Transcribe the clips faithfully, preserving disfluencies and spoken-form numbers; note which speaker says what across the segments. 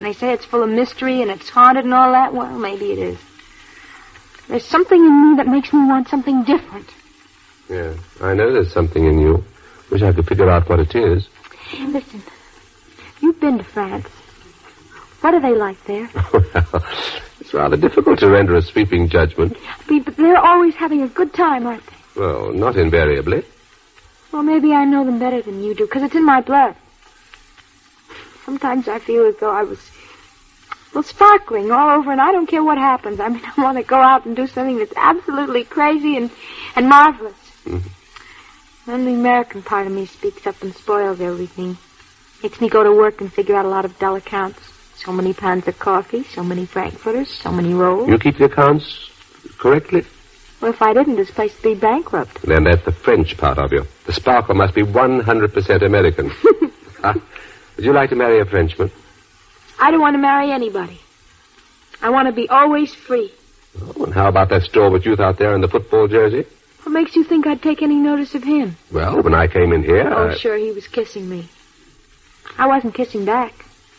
Speaker 1: They say it's full of mystery and it's haunted and all that. Well, maybe it is. There's something in me that makes me want something different.
Speaker 2: Yeah, I know there's something in you. Wish I could figure out what it is.
Speaker 1: Listen, you've been to France. What are they like there?
Speaker 2: Well, it's rather difficult to render a sweeping judgment.
Speaker 1: But they're always having a good time, aren't they?
Speaker 2: Well, not invariably.
Speaker 1: Well, maybe I know them better than you do, because it's in my blood. Sometimes I feel as though I was, well, sparkling all over, and I don't care what happens. I mean, I want to go out and do something that's absolutely crazy and, and marvelous. Mm-hmm. Then the American part of me speaks up and spoils everything. Makes me go to work and figure out a lot of dull accounts. So many pounds of coffee, so many frankfurters, so many rolls.
Speaker 2: You keep the accounts correctly?
Speaker 1: Well, if I didn't, this place would be bankrupt.
Speaker 2: Then that's the French part of you. The sparkle must be one hundred percent American. Huh? Would you like to marry a Frenchman?
Speaker 1: I don't want to marry anybody. I want to be always free.
Speaker 2: Oh, and how about that stalwart youth out there in the football jersey?
Speaker 1: What makes you think I'd take any notice of him?
Speaker 2: Well, when I came in here,
Speaker 1: Oh,
Speaker 2: I...
Speaker 1: sure, he was kissing me. I wasn't kissing back.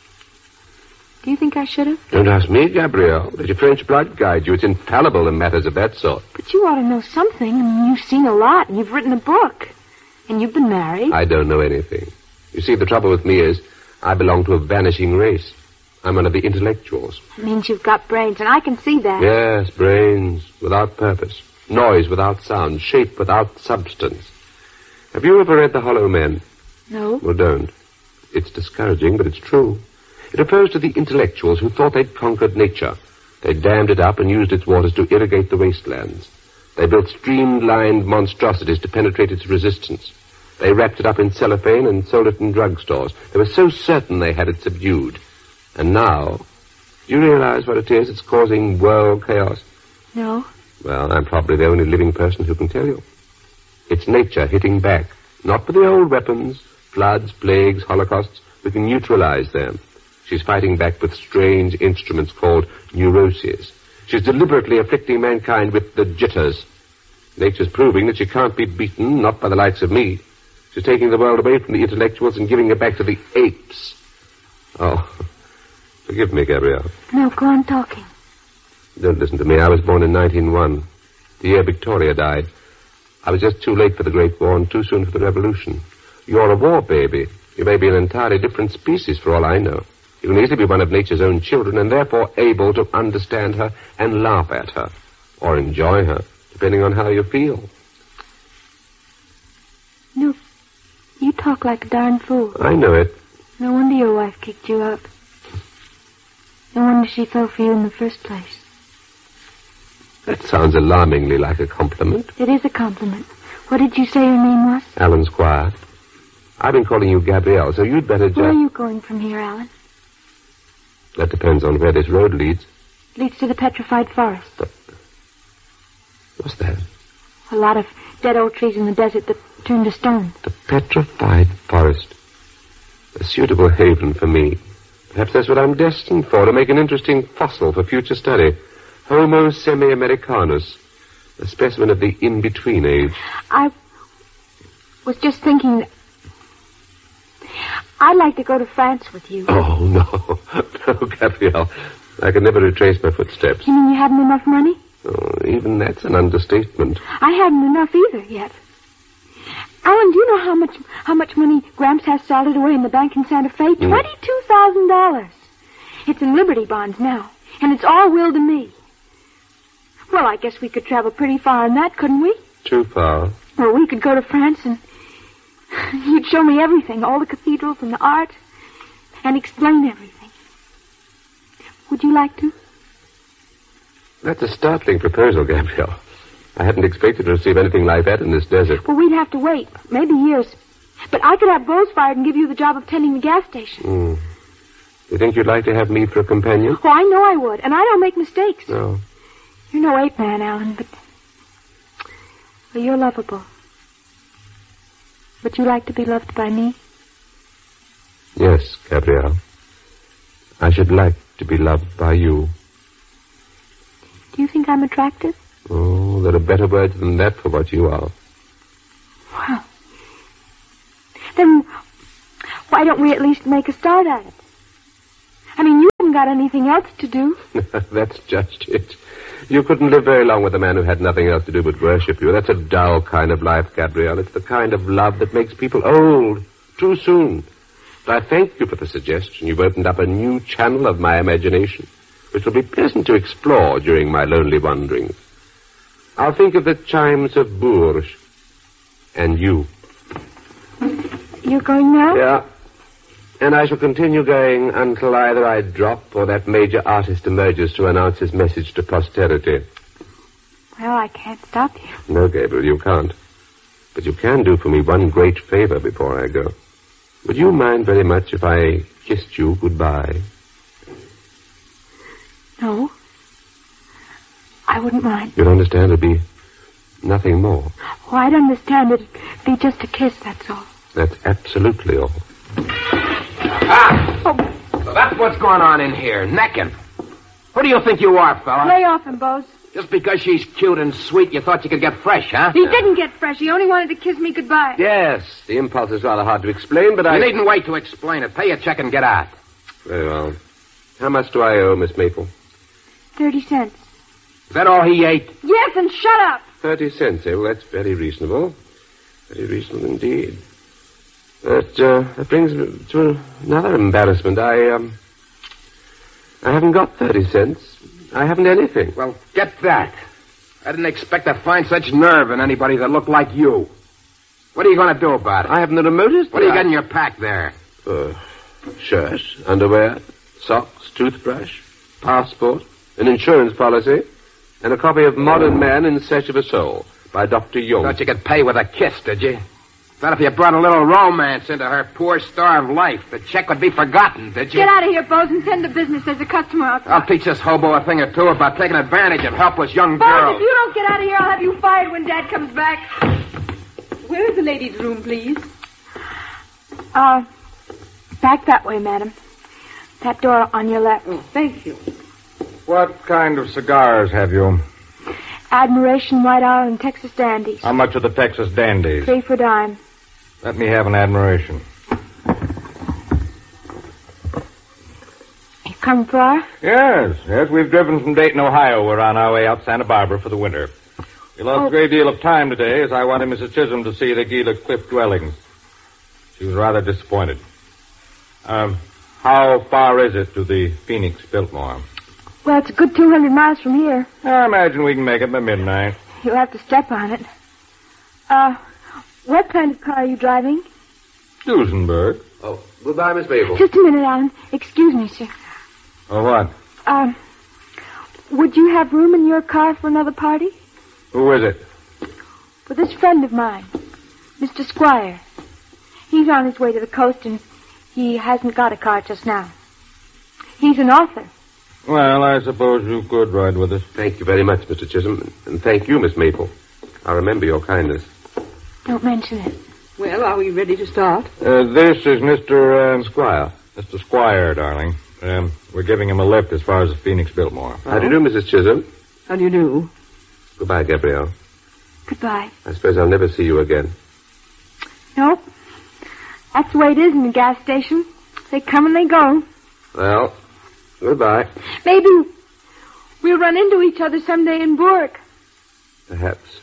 Speaker 1: Do you think I should have?
Speaker 2: Don't ask me, Gabrielle. Let your French blood guide you. It's infallible in matters of that sort.
Speaker 1: But you ought to know something. I mean, you've seen a lot, and you've written a book. And you've been married.
Speaker 2: I don't know anything. You see, the trouble with me is I belong to a vanishing race. I'm one of the intellectuals.
Speaker 1: It means you've got brains, and I can see that.
Speaker 2: Yes, brains without purpose. Noise without sound. Shape without substance. Have you ever read The Hollow Men?
Speaker 1: No.
Speaker 2: Well, don't. It's discouraging, but it's true. It refers to the intellectuals who thought they'd conquered nature. They dammed it up and used its waters to irrigate the wastelands. They built streamlined monstrosities to penetrate its resistance. They wrapped it up in cellophane and sold it in drugstores. They were so certain they had it subdued. And now, do you realize what it is that's causing world chaos?
Speaker 1: No.
Speaker 2: Well, I'm probably the only living person who can tell you. It's nature hitting back. Not with the old weapons, floods, plagues, holocausts. We can neutralize them. She's fighting back with strange instruments called neuroses. She's deliberately afflicting mankind with the jitters. Nature's proving that she can't be beaten, not by the likes of me. She's taking the world away from the intellectuals and giving it back to the apes. Oh, forgive me, Gabrielle.
Speaker 1: No, go on talking.
Speaker 2: Don't listen to me. I was born in nineteen oh one, the year Victoria died. I was just too late for the Great War and too soon for the Revolution. You're a war baby. You may be an entirely different species for all I know. You can easily be one of nature's own children and therefore able to understand her and laugh at her. Or enjoy her, depending on how you feel.
Speaker 1: No, you talk like a darn fool.
Speaker 2: I know it.
Speaker 1: No wonder your wife kicked you out. No wonder she fell for you in the first place.
Speaker 2: That sounds alarmingly like a compliment.
Speaker 1: It is a compliment. What did you say your name was?
Speaker 2: Alan Squire. I've been calling you Gabrielle, so you'd better just...
Speaker 1: Where are you going from here, Alan?
Speaker 2: That depends on where this road leads.
Speaker 1: Leads to the petrified forest.
Speaker 2: But what's that?
Speaker 1: A lot of dead old trees in the desert that turned to stone.
Speaker 2: The petrified forest. A suitable haven for me. Perhaps that's what I'm destined for, to make an interesting fossil for future study. Homo semi-americanus. A specimen of the in-between age.
Speaker 1: I was just thinking that I'd like to go to France with you.
Speaker 2: Oh, no. No, Gabrielle. I can never retrace my footsteps.
Speaker 1: You mean you haven't enough money?
Speaker 2: Oh, even that's an understatement.
Speaker 1: I haven't enough either yet. Alan, do you know how much how much money Gramps has salted away in the bank in Santa Fe?
Speaker 2: Mm.
Speaker 1: Twenty-two thousand dollars. It's in Liberty bonds now, and it's all willed to me. Well, I guess we could travel pretty far on that, couldn't we?
Speaker 2: Too far.
Speaker 1: Well, we could go to France and you'd show me everything, all the cathedrals and the art, and explain everything. Would you like to?
Speaker 2: That's a startling proposal, Gabrielle. I hadn't expected to receive anything like that in this desert.
Speaker 1: Well, we'd have to wait, maybe years. But I could have Rose fired and give you the job of tending the gas station.
Speaker 2: Mm. You think you'd like to have me for a companion?
Speaker 1: Oh, I know I would, and I don't make mistakes.
Speaker 2: No.
Speaker 1: You're no ape man, Alan, but... Well, you're lovable. Would you like to be loved by me?
Speaker 2: Yes, Gabrielle. I should like to be loved by you.
Speaker 1: Do you think I'm attractive?
Speaker 2: Oh, there are better words than that for what you are.
Speaker 1: Well, then why don't we at least make a start at it? I mean, you haven't got anything else to do.
Speaker 2: That's just it. You couldn't live very long with a man who had nothing else to do but worship you. That's a dull kind of life, Gabrielle. It's the kind of love that makes people old too soon. But I thank you for the suggestion. You've opened up a new channel of my imagination, which will be pleasant to explore during my lonely wanderings. I'll think of the chimes of Bourges and you.
Speaker 1: You're going now?
Speaker 2: Yeah. And I shall continue going until either I drop or that major artist emerges to announce his message to posterity.
Speaker 1: Well, I can't stop you.
Speaker 2: No, Gabriel, you can't. But you can do for me one great favor before I go. Would you mind very much if I kissed you goodbye?
Speaker 1: No. I wouldn't mind.
Speaker 2: You'd understand it'd be nothing more.
Speaker 1: Oh, I'd understand it'd be just a kiss, that's all.
Speaker 2: That's absolutely all.
Speaker 3: Ah!
Speaker 1: Oh.
Speaker 3: So that's what's going on in here, necking. Who do you think you are, fella?
Speaker 1: Lay off him, Bose.
Speaker 3: Just because she's cute and sweet, you thought you could get fresh, huh?
Speaker 1: He didn't get fresh. He only wanted to kiss me goodbye.
Speaker 2: Yes, the impulse is rather hard to explain, but I...
Speaker 3: You needn't wait to explain it. Pay your check and get out.
Speaker 2: Very well. How much do I owe, Miss Maple?
Speaker 1: Thirty cents.
Speaker 3: Is that all he ate?
Speaker 1: Yes, and shut up.
Speaker 2: Thirty cents, eh? Well, that's very reasonable. Very reasonable indeed. That, uh, that brings me to another embarrassment. I, um... I haven't got thirty cents. I haven't anything.
Speaker 3: Well, get that. I didn't expect to find such nerve in anybody that looked like you. What are you going to do about it?
Speaker 2: I haven't the remotest...
Speaker 3: What do you got in your pack there?
Speaker 2: Uh, shirt, underwear, socks, toothbrush, passport, an insurance policy, and a copy of Modern Man in Search of a Soul by Doctor Jung.
Speaker 3: Thought you could pay with a kiss, did you? Thought if you brought a little romance into her poor, starved life, the check would be forgotten, did you?
Speaker 1: Get out of here, Bose, and tend to business. There's a customer outside.
Speaker 3: I'll teach this hobo a thing or two about taking advantage of helpless young
Speaker 1: Bose,
Speaker 3: girls.
Speaker 1: if you don't get out of here, I'll have you fired when Dad comes back.
Speaker 4: Where's the ladies' room, please?
Speaker 1: Uh, back that way, madam. That door on your left.
Speaker 4: Oh, thank you.
Speaker 5: What kind of cigars have you?
Speaker 1: Admiration, White Owl, and Texas Dandies.
Speaker 5: How much are the Texas Dandies?
Speaker 1: Three for dime.
Speaker 5: Let me have an Admiration.
Speaker 1: You come far?
Speaker 5: Yes, yes, we've driven from Dayton, Ohio. We're on our way out Santa Barbara for the winter. We lost
Speaker 1: Oh.
Speaker 5: a great deal of time today as I wanted Missus Chisholm to see the Gila Cliff dwellings. She was rather disappointed. Um, how far is it to the Phoenix Biltmore?
Speaker 1: Well, it's a good two hundred miles from here.
Speaker 5: I imagine we can make it by midnight.
Speaker 1: You'll have to step on it. Uh, what kind of car are you driving?
Speaker 5: Duesenberg.
Speaker 2: Oh, goodbye, Miss Maple.
Speaker 1: Just a minute, Alan. Excuse me, sir.
Speaker 5: Or what?
Speaker 1: Um, would you have room in your car for another party?
Speaker 5: Who is it?
Speaker 1: For this friend of mine, Mister Squire. He's on his way to the coast, and he hasn't got a car just now. He's an author.
Speaker 5: Well, I suppose you could ride with us.
Speaker 2: Thank you very much, Mister Chisholm. And thank you, Miss Maple. I'll remember your kindness.
Speaker 1: Don't mention it.
Speaker 4: Well, are we ready to start?
Speaker 5: Uh, this is Mister Uh,
Speaker 2: Squire.
Speaker 5: Mister Squire, darling. Um, we're giving him a lift as far as the Phoenix Biltmore.
Speaker 2: How do you do, Missus Chisholm?
Speaker 4: How do you do?
Speaker 2: Goodbye, Gabrielle.
Speaker 1: Goodbye.
Speaker 2: I suppose I'll never see you again.
Speaker 1: Nope. That's the way it is in the gas station. They come and they go.
Speaker 2: Well, goodbye.
Speaker 1: Maybe we'll run into each other someday in Bourg.
Speaker 2: Perhaps.